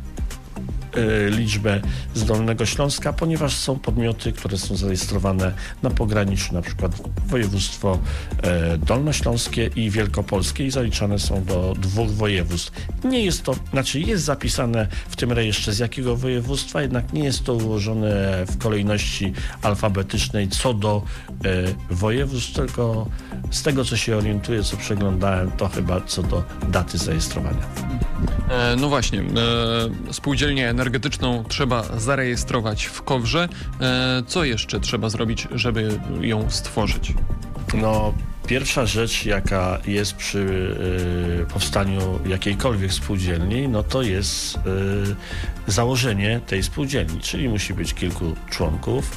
liczbę z Dolnego Śląska, ponieważ są podmioty, które są zarejestrowane na pograniczu, na przykład województwo dolnośląskie i wielkopolskie i zaliczane są do 2 województw. Nie jest to, jest zapisane w tym rejestrze z jakiego województwa, jednak nie jest to ułożone w kolejności alfabetycznej co do województw, tylko z tego, co się orientuję, co przeglądałem, to chyba co do daty zarejestrowania. No właśnie, spółdzielnię energetyczną trzeba zarejestrować w KOWR-ze. Co jeszcze trzeba zrobić, żeby ją stworzyć? No, pierwsza rzecz, jaka jest przy powstaniu jakiejkolwiek spółdzielni, no to jest założenie tej spółdzielni, czyli musi być kilku członków,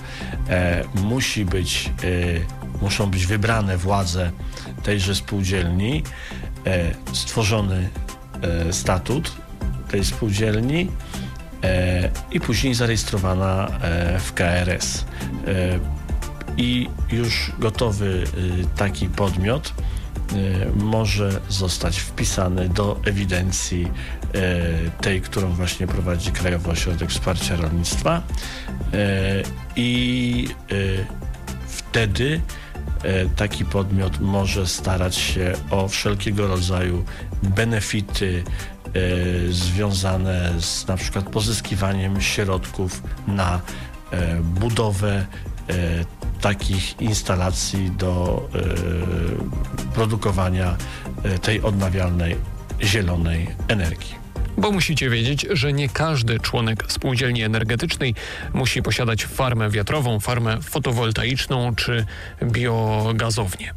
muszą być wybrane władze tejże spółdzielni, stworzony statut tej spółdzielni i później zarejestrowana w KRS. I już gotowy taki podmiot może zostać wpisany do ewidencji tej, którą właśnie prowadzi Krajowy Ośrodek Wsparcia Rolnictwa i wtedy taki podmiot może starać się o wszelkiego rodzaju benefity związane z na przykład pozyskiwaniem środków na budowę takich instalacji do produkowania tej odnawialnej, zielonej energii. Bo musicie wiedzieć, że nie każdy członek spółdzielni energetycznej musi posiadać farmę wiatrową, farmę fotowoltaiczną czy biogazownię.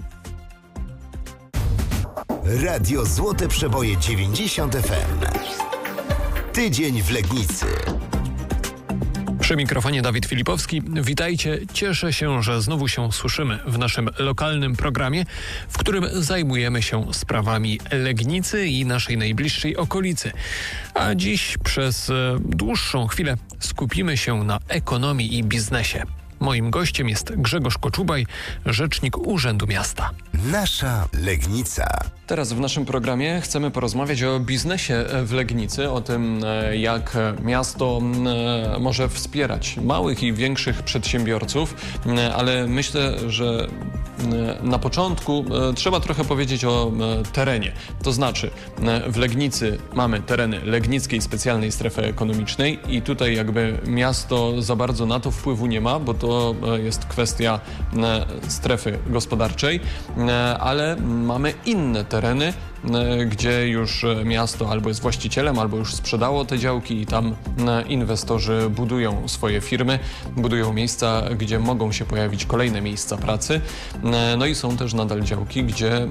Radio Złote Przeboje 90 FM. Tydzień w Legnicy. Przy mikrofonie Dawid Filipowski. Witajcie. Cieszę się, że znowu się słyszymy w naszym lokalnym programie, w którym zajmujemy się sprawami Legnicy i naszej najbliższej okolicy. A dziś przez dłuższą chwilę skupimy się na ekonomii i biznesie. Moim gościem jest Grzegorz Koczubaj, rzecznik Urzędu Miasta. Nasza Legnica. Teraz w naszym programie chcemy porozmawiać o biznesie w Legnicy, o tym, jak miasto może wspierać małych i większych przedsiębiorców, ale myślę, że na początku trzeba trochę powiedzieć o terenie. To znaczy, w Legnicy mamy tereny Legnickiej Specjalnej Strefy Ekonomicznej i tutaj jakby miasto za bardzo na to wpływu nie ma, bo to jest kwestia strefy gospodarczej, ale mamy inne tereny, gdzie już miasto albo jest właścicielem, albo już sprzedało te działki i tam inwestorzy budują swoje firmy, budują miejsca, gdzie mogą się pojawić kolejne miejsca pracy. No i są też nadal działki, gdzie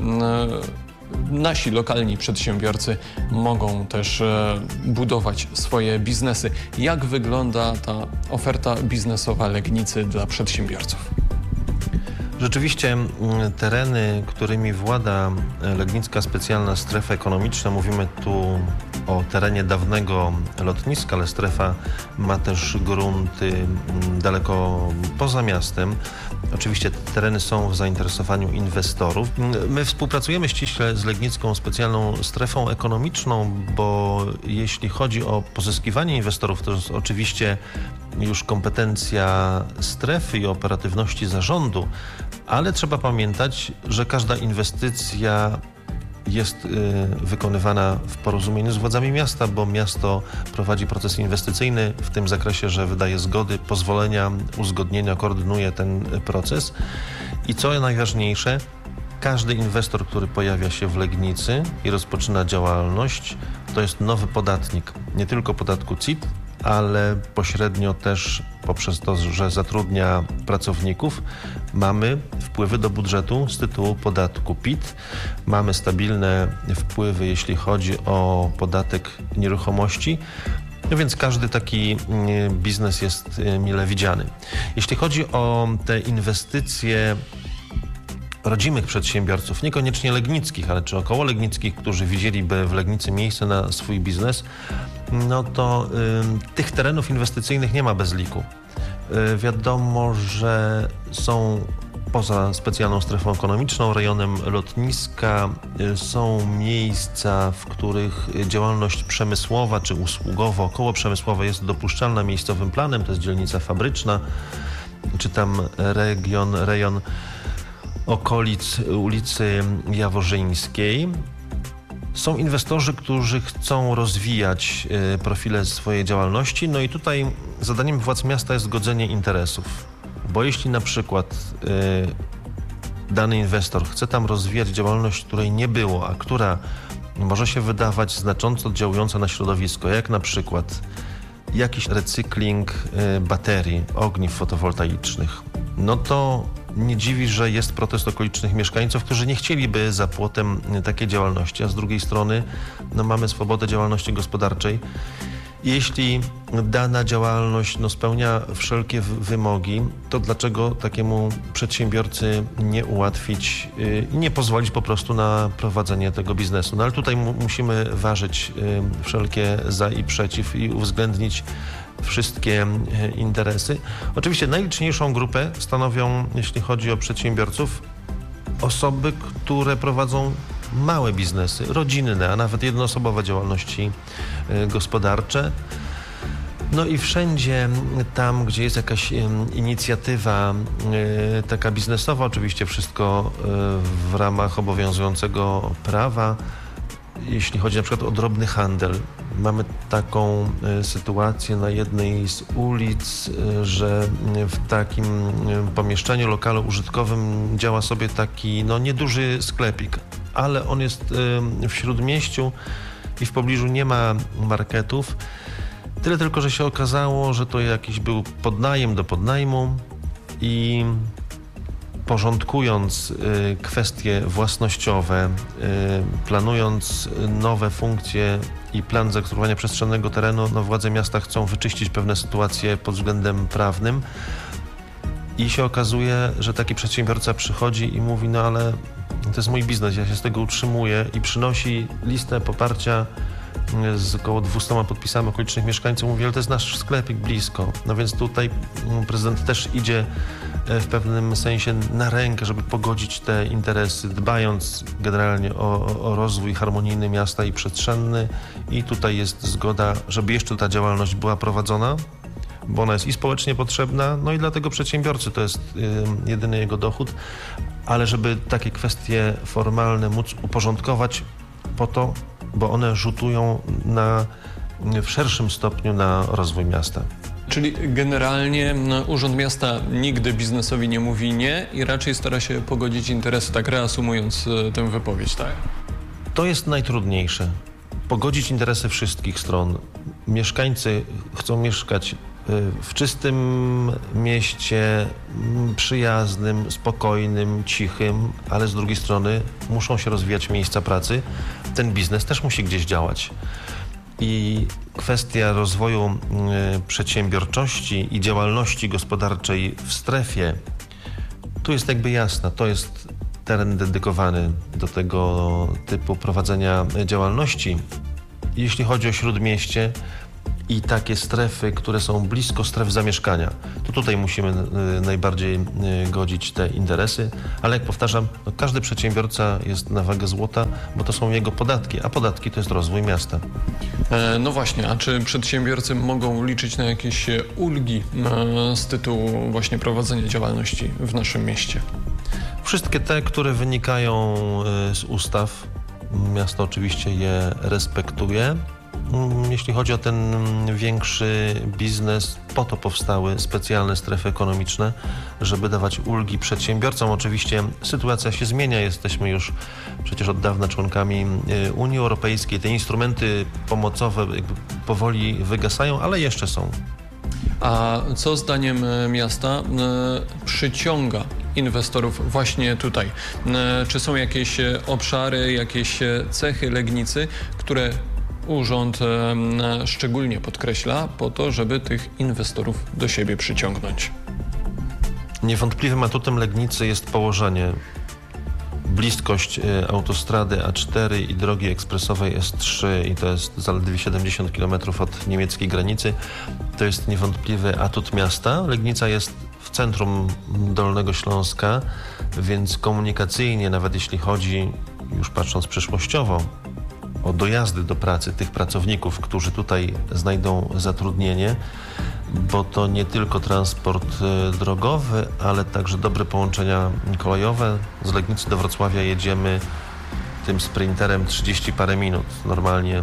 nasi lokalni przedsiębiorcy mogą też budować swoje biznesy. Jak wygląda ta oferta biznesowa Legnicy dla przedsiębiorców? Rzeczywiście tereny, którymi włada Legnicka Specjalna Strefa Ekonomiczna, mówimy tu o terenie dawnego lotniska, ale strefa ma też grunty daleko poza miastem. Oczywiście te tereny są w zainteresowaniu inwestorów. My współpracujemy ściśle z Legnicką Specjalną Strefą Ekonomiczną, bo jeśli chodzi o pozyskiwanie inwestorów, to jest oczywiście już kompetencja strefy i operatywności zarządu, ale trzeba pamiętać, że każda inwestycja jest wykonywana w porozumieniu z władzami miasta, bo miasto prowadzi proces inwestycyjny w tym zakresie, że wydaje zgody, pozwolenia, uzgodnienia, koordynuje ten proces. I co najważniejsze, każdy inwestor, który pojawia się w Legnicy i rozpoczyna działalność, to jest nowy podatnik, nie tylko podatku CIT, ale pośrednio też poprzez to, że zatrudnia pracowników, mamy wpływy do budżetu z tytułu podatku PIT. Mamy stabilne wpływy, jeśli chodzi o podatek nieruchomości. No więc każdy taki biznes jest mile widziany. Jeśli chodzi o te inwestycje rodzimych przedsiębiorców, niekoniecznie legnickich, ale czy około legnickich, którzy widzieliby w Legnicy miejsce na swój biznes, no to tych terenów inwestycyjnych nie ma bez liku. Wiadomo, że są poza specjalną strefą ekonomiczną, rejonem lotniska, są miejsca, w których działalność przemysłowa czy usługowa, około przemysłowa jest dopuszczalna miejscowym planem, to jest dzielnica fabryczna, czy tam rejon okolic ulicy Jaworzyńskiej. Są inwestorzy, którzy chcą rozwijać profile swojej działalności, no i tutaj zadaniem władz miasta jest godzenie interesów. Bo jeśli na przykład dany inwestor chce tam rozwijać działalność, której nie było, a która może się wydawać znacząco oddziałująca na środowisko, jak na przykład jakiś recykling baterii, ogniw fotowoltaicznych, no to nie dziwi, że jest protest okolicznych mieszkańców, którzy nie chcieliby za płotem takiej działalności, a z drugiej strony no, mamy swobodę działalności gospodarczej. Jeśli dana działalność spełnia wszelkie wymogi, to dlaczego takiemu przedsiębiorcy nie ułatwić i nie pozwolić po prostu na prowadzenie tego biznesu? No ale tutaj musimy ważyć wszelkie za i przeciw i uwzględnić wszystkie interesy. Oczywiście najliczniejszą grupę stanowią, jeśli chodzi o przedsiębiorców, osoby, które prowadzą małe biznesy, rodzinne, a nawet jednoosobowe działalności gospodarcze. No i wszędzie tam, gdzie jest jakaś inicjatywa taka biznesowa, oczywiście wszystko w ramach obowiązującego prawa. Jeśli chodzi na przykład o drobny handel, mamy taką sytuację na jednej z ulic, że w takim pomieszczeniu, lokalu użytkowym działa sobie taki nieduży sklepik, ale on jest w śródmieściu i w pobliżu nie ma marketów. Tyle tylko, że się okazało, że to jakiś był podnajem do podnajmu i porządkując kwestie własnościowe, planując nowe funkcje i plan zagospodarowania przestrzennego terenu, władze miasta chcą wyczyścić pewne sytuacje pod względem prawnym i się okazuje, że taki przedsiębiorca przychodzi i mówi, ale to jest mój biznes, ja się z tego utrzymuję i przynosi listę poparcia z około 200 podpisami okolicznych mieszkańców mówi, ale to jest nasz sklepik blisko. No więc tutaj prezydent też idzie w pewnym sensie na rękę, żeby pogodzić te interesy, dbając generalnie o rozwój harmonijny miasta i przestrzenny. I tutaj jest zgoda, żeby jeszcze ta działalność była prowadzona, bo ona jest i społecznie potrzebna, no i dla tego przedsiębiorcy to jest jedyny jego dochód, ale żeby takie kwestie formalne móc uporządkować po to, bo one rzutują w szerszym stopniu na rozwój miasta. Czyli generalnie Urząd Miasta nigdy biznesowi nie mówi nie i raczej stara się pogodzić interesy, tak reasumując tę wypowiedź, tak? To jest najtrudniejsze. Pogodzić interesy wszystkich stron. Mieszkańcy chcą mieszkać w czystym mieście, przyjaznym, spokojnym, cichym, ale z drugiej strony muszą się rozwijać miejsca pracy. Ten biznes też musi gdzieś działać. I kwestia rozwoju przedsiębiorczości i działalności gospodarczej w strefie, tu jest jakby jasna, to jest teren dedykowany do tego typu prowadzenia działalności. Jeśli chodzi o Śródmieście i takie strefy, które są blisko stref zamieszkania, to tutaj musimy najbardziej godzić te interesy, ale jak powtarzam, no każdy przedsiębiorca jest na wagę złota, bo to są jego podatki, a podatki to jest rozwój miasta. No właśnie, a czy przedsiębiorcy mogą liczyć na jakieś ulgi z tytułu właśnie prowadzenia działalności w naszym mieście? Wszystkie te, które wynikają z ustaw, miasto oczywiście je respektuje. Jeśli chodzi o ten większy biznes, po to powstały specjalne strefy ekonomiczne, żeby dawać ulgi przedsiębiorcom. Oczywiście sytuacja się zmienia, jesteśmy już przecież od dawna członkami Unii Europejskiej. Te instrumenty pomocowe jakby powoli wygasają, ale jeszcze są. A co zdaniem miasta przyciąga inwestorów właśnie tutaj? Czy są jakieś obszary, jakieś cechy Legnicy, które urząd szczególnie podkreśla po to, żeby tych inwestorów do siebie przyciągnąć? Niewątpliwym atutem Legnicy jest położenie. Bliskość autostrady A4 i drogi ekspresowej S3 i to jest zaledwie 70 km od niemieckiej granicy. To jest niewątpliwy atut miasta. Legnica jest w centrum Dolnego Śląska, więc komunikacyjnie, nawet jeśli chodzi, już patrząc przyszłościowo, o dojazdy do pracy tych pracowników, którzy tutaj znajdą zatrudnienie, bo to nie tylko transport drogowy, ale także dobre połączenia kolejowe. Z Legnicy do Wrocławia jedziemy tym sprinterem 30 parę minut, normalnie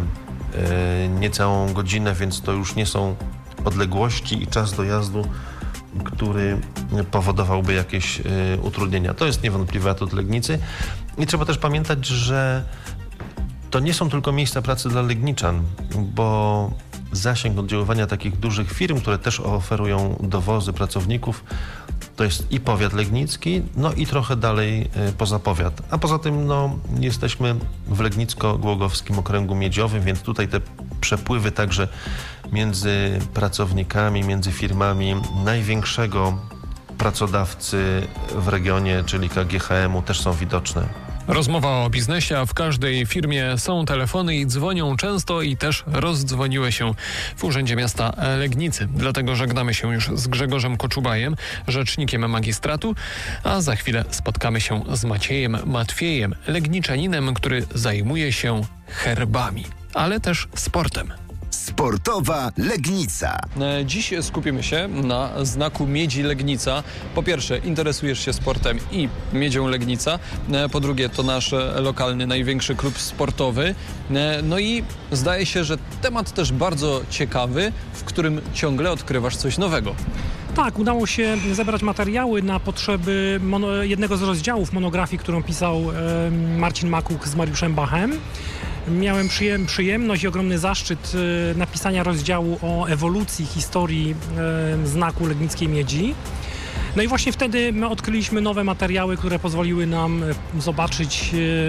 niecałą godzinę, więc to już nie są odległości i czas dojazdu, który powodowałby jakieś utrudnienia. To jest niewątpliwy atut Legnicy i trzeba też pamiętać, że to nie są tylko miejsca pracy dla Legniczan, bo zasięg oddziaływania takich dużych firm, które też oferują dowozy pracowników, to jest i powiat legnicki, no i trochę dalej poza powiat. A poza tym jesteśmy w Legnicko-Głogowskim Okręgu Miedziowym, więc tutaj te przepływy także między pracownikami, między firmami największego pracodawcy w regionie, czyli KGHM-u, też są widoczne. Rozmowa o biznesie, a w każdej firmie są telefony i dzwonią często i też rozdzwoniły się w Urzędzie Miasta Legnicy. Dlatego żegnamy się już z Grzegorzem Koczubajem, rzecznikiem magistratu, a za chwilę spotkamy się z Maciejem Matwiejem, legniczaninem, który zajmuje się herbami, ale też sportem. Sportowa Legnica. Dziś skupimy się na znaku Miedzi Legnica. Po pierwsze, interesujesz się sportem i Miedzią Legnica. Po drugie, to nasz lokalny, największy klub sportowy. No i zdaje się, że temat też bardzo ciekawy, w którym ciągle odkrywasz coś nowego. Tak, udało się zebrać materiały na potrzeby jednego z rozdziałów monografii, którą pisał Marcin Makuk z Mariuszem Bachem. Miałem przyjemność i ogromny zaszczyt napisania rozdziału o ewolucji historii znaku legnickiej miedzi. No i właśnie wtedy my odkryliśmy nowe materiały, które pozwoliły nam zobaczyć,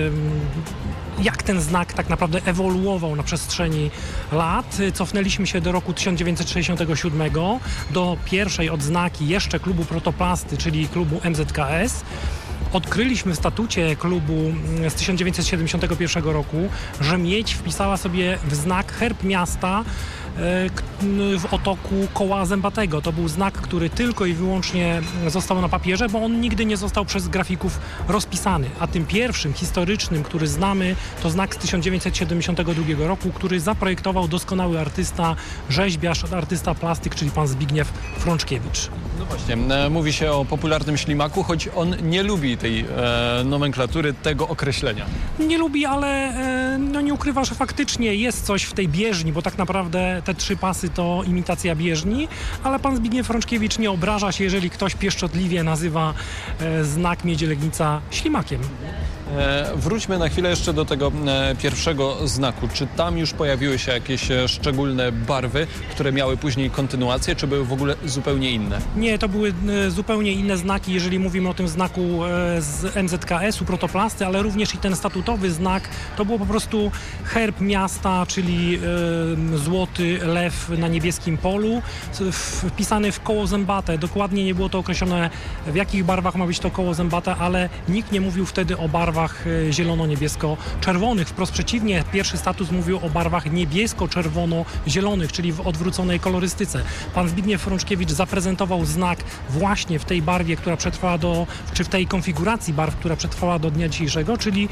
jak ten znak tak naprawdę ewoluował na przestrzeni lat. Cofnęliśmy się do roku 1967, do pierwszej odznaki jeszcze klubu Protoplasty, czyli klubu MZKS. odkryliśmy w statucie klubu z 1971 roku, że miedź wpisała sobie w znak herb miasta w otoku koła zębatego. To był znak, który tylko i wyłącznie został na papierze, bo on nigdy nie został przez grafików rozpisany. A tym pierwszym, historycznym, który znamy, to znak z 1972 roku, który zaprojektował doskonały artysta, rzeźbiarz, artysta plastyk, czyli pan Zbigniew Frączkiewicz. No właśnie, mówi się o popularnym ślimaku, choć on nie lubi tej nomenklatury, tego określenia. Nie lubi, ale nie ukrywa, że faktycznie jest coś w tej bieżni, bo tak naprawdę te 3 pasy to imitacja bieżni, ale pan Zbigniew Frączkiewicz nie obraża się, jeżeli ktoś pieszczotliwie nazywa znak Miedzi Legnica ślimakiem. Wróćmy na chwilę jeszcze do tego pierwszego znaku. Czy tam już pojawiły się jakieś szczególne barwy, które miały później kontynuację, czy były w ogóle zupełnie inne? Nie, to były zupełnie inne znaki, jeżeli mówimy o tym znaku z MZKS-u, protoplasty, ale również i ten statutowy znak, to było po prostu herb miasta, czyli złoty lew na niebieskim polu, wpisany w koło zębate. Dokładnie nie było to określone, w jakich barwach ma być to koło zębate, ale nikt nie mówił wtedy o barwach zielono-niebiesko-czerwonych. Wprost przeciwnie, pierwszy status mówił o barwach niebiesko-czerwono-zielonych, czyli w odwróconej kolorystyce. Pan Zbigniew Frączkiewicz zaprezentował znak właśnie w tej barwie, która przetrwała czy w tej konfiguracji barw, która przetrwała do dnia dzisiejszego, czyli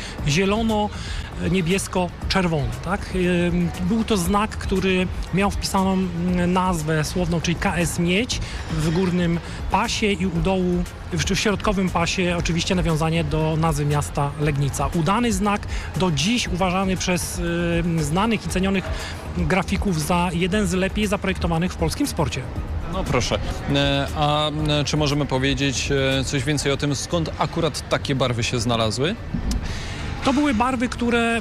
zielono-niebiesko-czerwony. Tak? Był to znak, który miał wpisaną nazwę słowną, czyli KS Miedź w górnym pasie i u dołu, w środkowym pasie oczywiście nawiązanie do nazwy miasta Legnica. Udany znak, do dziś uważany przez znanych i cenionych grafików za jeden z lepiej zaprojektowanych w polskim sporcie. No proszę. A czy możemy powiedzieć coś więcej o tym, skąd akurat takie barwy się znalazły? To były barwy, które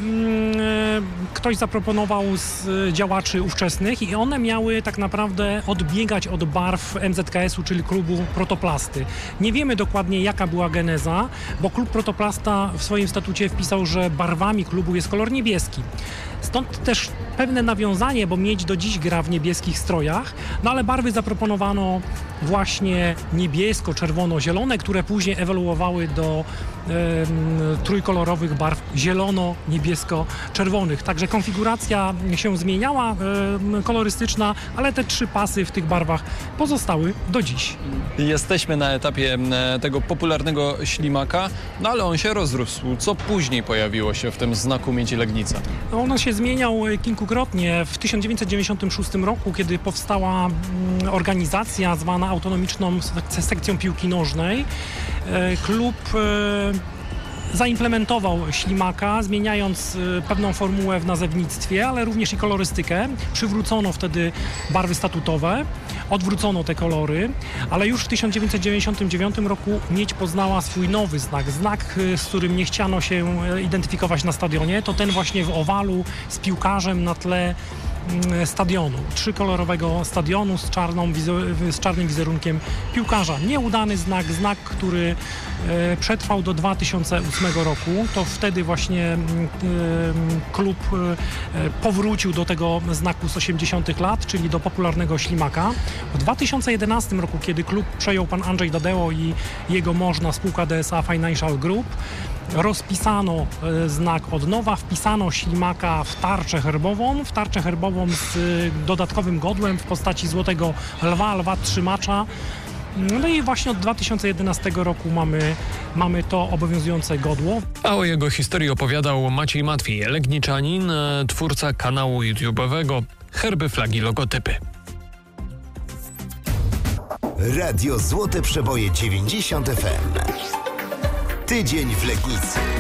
ktoś zaproponował z działaczy ówczesnych i one miały tak naprawdę odbiegać od barw MZKS-u, czyli klubu Protoplasty. Nie wiemy dokładnie, jaka była geneza, bo klub Protoplasta w swoim statucie wpisał, że barwami klubu jest kolor niebieski. Stąd też pewne nawiązanie, bo Miedź do dziś gra w niebieskich strojach, no ale barwy zaproponowano właśnie niebiesko-czerwono-zielone, które później ewoluowały do trójkolorowych barw zielono-niebiesko-czerwonych. Także konfiguracja się zmieniała, kolorystyczna, ale te 3 pasy w tych barwach pozostały do dziś. Jesteśmy na etapie tego popularnego ślimaka, no ale on się rozrósł. Co później pojawiło się w tym znaku Miedzi Legnica? On się zmieniał kilkukrotnie. W 1996 roku, kiedy powstała organizacja zwana autonomiczną sekcją piłki nożnej, klub zaimplementował ślimaka, zmieniając pewną formułę w nazewnictwie, ale również i kolorystykę. Przywrócono wtedy barwy statutowe, odwrócono te kolory, ale już w 1999 roku Miedź poznała swój nowy znak. Znak, z którym nie chciano się identyfikować na stadionie, to ten właśnie w owalu z piłkarzem na tle stadionu, 3-kolorowego stadionu z czarnym wizerunkiem piłkarza. Nieudany znak, który przetrwał do 2008 roku. To wtedy właśnie klub powrócił do tego znaku z 80 lat, czyli do popularnego ślimaka. W 2011 roku, kiedy klub przejął pan Andrzej Dadeo i jego można spółka DSA Financial Group, rozpisano znak od nowa, wpisano ślimaka w tarczę herbową z dodatkowym godłem w postaci złotego lwa trzymacza. No i właśnie od 2011 roku mamy to obowiązujące godło. A o jego historii opowiadał Maciej Matwi, legniczanin, twórca kanału YouTube'owego Herby, Flagi, Logotypy. Radio Złote Przeboje 90 FM. Tydzień w Legnicy.